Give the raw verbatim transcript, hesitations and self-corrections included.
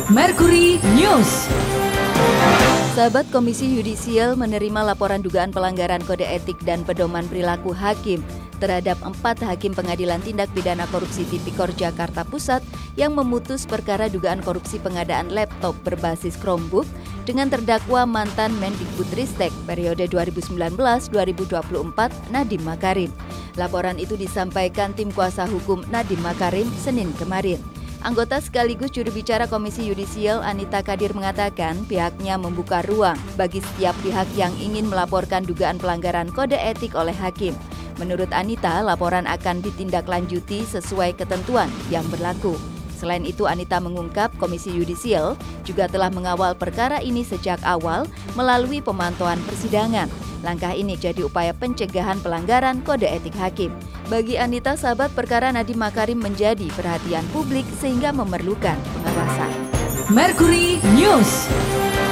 Mercury News. Sahabat Komisi Yudisial menerima laporan dugaan pelanggaran kode etik dan pedoman perilaku hakim terhadap empat hakim pengadilan tindak pidana korupsi Tipikor Jakarta Pusat yang memutus perkara dugaan korupsi pengadaan laptop berbasis Chromebook dengan terdakwa mantan Mendikbudristek periode dua ribu sembilan belas sampai dua ribu dua puluh empat Nadiem Makarim. Laporan itu disampaikan tim kuasa hukum Nadiem Makarim Senin kemarin. Anggota sekaligus juru bicara Komisi Yudisial Anita Kadir mengatakan pihaknya membuka ruang bagi setiap pihak yang ingin melaporkan dugaan pelanggaran kode etik oleh hakim. Menurut Anita, laporan akan ditindaklanjuti sesuai ketentuan yang berlaku. Selain itu, Anita mengungkap Komisi Yudisial juga telah mengawal perkara ini sejak awal melalui pemantauan persidangan. Langkah ini jadi upaya pencegahan pelanggaran kode etik hakim. Bagi Anita, sahabat, perkara Nadiem Makarim menjadi perhatian publik sehingga memerlukan pengawasan. Mercury News.